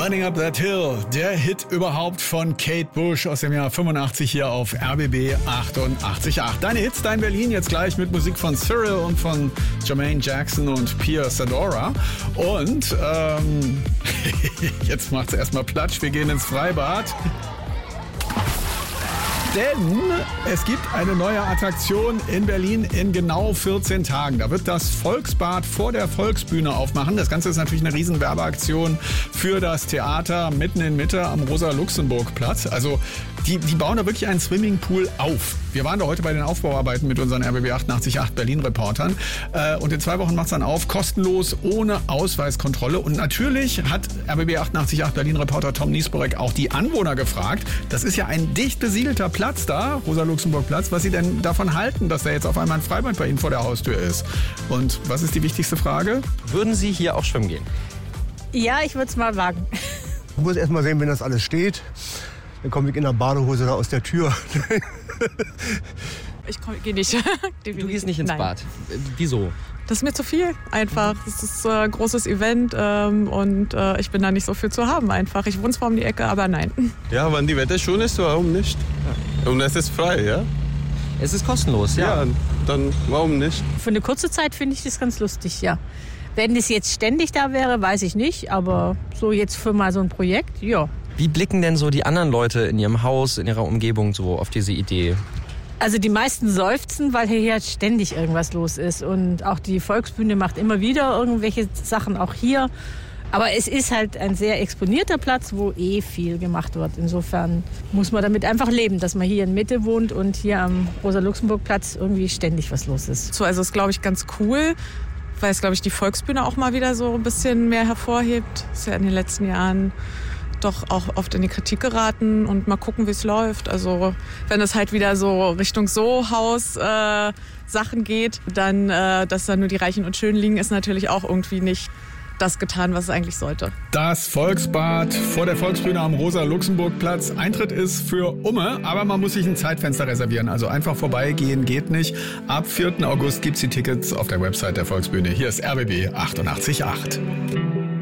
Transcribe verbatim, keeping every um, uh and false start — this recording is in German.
Running Up That Hill, der Hit überhaupt von Kate Bush aus dem Jahr fünfundachtzig hier auf R B B achtundachtzig Komma acht. Deine Hits, dein Berlin, jetzt gleich mit Musik von Cyril und von Jermaine Jackson und Pia Sadora. Und ähm, jetzt macht's erstmal Platsch, wir gehen ins Freibad. Denn es gibt eine neue Attraktion in Berlin in genau vierzehn Tagen. Da wird das Volksbad vor der Volksbühne aufmachen. Das Ganze ist natürlich eine riesen Werbeaktion für das Theater mitten in Mitte am Rosa-Luxemburg-Platz. Also die, die bauen da wirklich einen Swimmingpool auf. Wir waren da heute bei den Aufbauarbeiten mit unseren R B B achtundachtzig Komma acht Berlin-Reportern. Und in zwei Wochen macht es dann auf, kostenlos, ohne Ausweiskontrolle. Und natürlich hat R B B achtundachtzig Komma acht Berlin-Reporter Tom Niesborek auch die Anwohner gefragt. Das ist ja ein dicht besiedelter Platz da, Rosa-Luxemburg-Platz, was sie denn davon halten, dass da jetzt auf einmal ein Freibad bei ihnen vor der Haustür ist. Und was ist die wichtigste Frage? Würden Sie hier auch schwimmen gehen? Ja, ich würde es mal wagen. Ich muss erst mal sehen, wenn das alles steht. Dann komme ich in der Badehose da aus der Tür. Ich gehe nicht. Du gehst nicht ins Nein. Bad. Wieso? Das ist mir zu viel einfach. Das ist ein großes Event ähm, und äh, ich bin da nicht so viel zu haben einfach. Ich wohne zwar um die Ecke, aber nein. Ja, wenn die Wetter schön ist, warum nicht? Und es ist frei, ja? Es ist kostenlos, ja. Ja, dann warum nicht? Für eine kurze Zeit finde ich das ganz lustig, ja. Wenn das jetzt ständig da wäre, weiß ich nicht. Aber so jetzt für mal so ein Projekt, ja. Wie blicken denn so die anderen Leute in ihrem Haus, in ihrer Umgebung so auf diese Idee? Also die meisten seufzen, weil hier ständig irgendwas los ist. Und auch die Volksbühne macht immer wieder irgendwelche Sachen, auch hier. Aber es ist halt ein sehr exponierter Platz, wo eh viel gemacht wird. Insofern muss man damit einfach leben, dass man hier in Mitte wohnt und hier am Rosa-Luxemburg-Platz irgendwie ständig was los ist. So, also ist, glaube ich, ganz cool, weil es, glaube ich, die Volksbühne auch mal wieder so ein bisschen mehr hervorhebt. Ist ja in den letzten Jahren doch auch oft in die Kritik geraten und mal gucken, wie es läuft. Also wenn es halt wieder so Richtung So-Haus-Sachen äh, geht, dann, äh, dass da nur die Reichen und Schönen liegen, ist natürlich auch irgendwie nicht das getan, was es eigentlich sollte. Das Volksbad vor der Volksbühne am Rosa-Luxemburg-Platz. Eintritt ist für Umme, aber man muss sich ein Zeitfenster reservieren. Also einfach vorbeigehen geht nicht. Ab vierten August gibt es die Tickets auf der Website der Volksbühne. Hier ist R B B achtundachtzig Komma acht.